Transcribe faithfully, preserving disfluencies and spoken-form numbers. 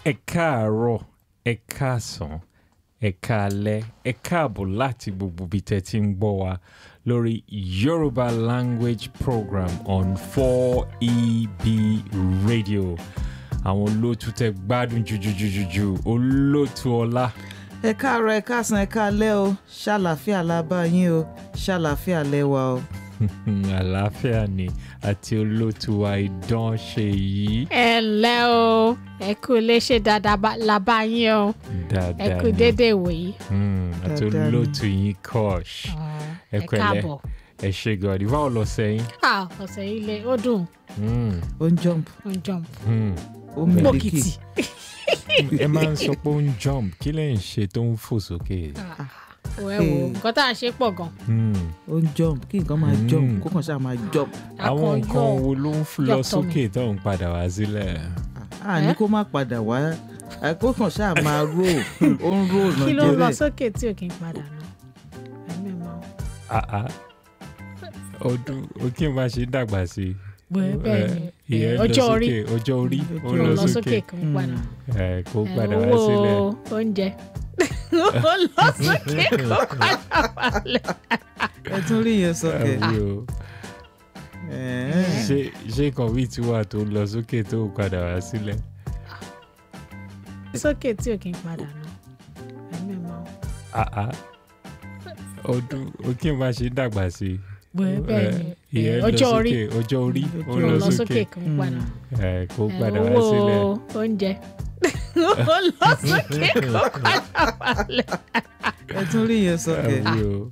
Ẹ káàárọ̀, ẹ káàsán, ẹ káalẹ́, ẹ káàbọ̀ láti gbogbo ibi tẹ́ ti ń gbọ́ wa lórí Yoruba Language Program on four E B Radio. Àwọn olóòtú tẹ́ gbádùn jùjùjùjù olóòtú ọlá. Ẹ káàárọ̀, ẹ káàsán, ẹ káalẹ́ o. Ṣàlàáfíà la bá yín o. Ṣàlàáfíà lẹ́wà o. Àlàáfíà ni àti olóòtú wa idán ṣe yìí. Ẹ ǹlẹ́ o, ẹ kú lè ṣe dáadáa la bá yín o. Dáadáa ẹ kú dédé ìwòyí. àti olóòtú yín Kosh. Ẹ káàbọ̀. Ẹ ṣé gan-an. Báwo lọ sẹ́yìn? Ah, ọ̀sẹ̀ yìí le, ó dùn. Ó ń jump. Ó ń jump. Ó ń mílíkì. Bókìtì. Ẹ máa ń sọ pé ó ń jump, kí lẹ́yìn ṣe tó ń fò sókè? Ẹ wo, nǹkan tá à ń ṣe pọ̀ gan. Ó ń jump, kí nǹkan máa jump, kó kàn ṣáà máa jump. Àwọn nǹkan wo ló ń lọ sókè tó ń padà wá sílẹ̀? À ní kó má padà wá, kó kàn ṣáà máa roll, ó ń roll náà jẹ́rẹ̀. Kí ló ń lọ sókè tí ò kí ń padà náà? Ẹ̀mí mọ́. Àá ọdún òkè máa ṣe dàgbà sí i. Bẹ́ẹ̀ ni, Ìyẹn lọ ọjọ́ orí. sókè, ọjọ́ orí ó Ó lọ lọ sókè. sókè kò ń padà. Ẹ, kó Ẹ, padà wá sílẹ̀. Owó oúnjẹ. Ó lọ sókè kò padà wálẹ̀. Ẹ tún rí yẹn sókè. Àbí o. Ṣé ṣé kan wí tí wà tó lọ sókè tó padà wá sílẹ̀? Sókè tí ò kí ń padà náà. Ẹ̀mí mọ́. Àá ọdún òkè máa ṣe dàgbà sí i. Bẹ́ẹ̀ ni, Ìyẹn lọ ọjọ́ orí. sókè, ọjọ́ orí ó Ó lọ lọ sókè sókè. kò ń padà. Ẹ, kó Ẹ, padà wá sílẹ̀. Owó oúnjẹ. Ó lọ sókè kò padà wálẹ̀. Ẹ tún rí yẹn sókè. Àbí o.